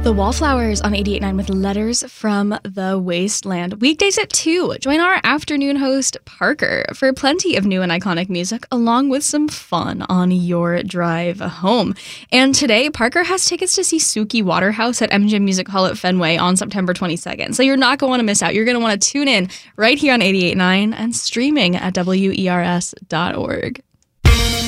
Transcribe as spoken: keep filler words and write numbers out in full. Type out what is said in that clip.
The Wallflowers on eighty-eight point nine with Letters from the Wasteland. Weekdays at two. Join our afternoon host, Parker, for plenty of new and iconic music, along with some fun on your drive home. And today, Parker has tickets to see Suki Waterhouse at M G M Music Hall at Fenway on September twenty-second. So you're not going to want to miss out. You're going to want to tune in right here on eighty-eight point nine and streaming at W E R S dot org.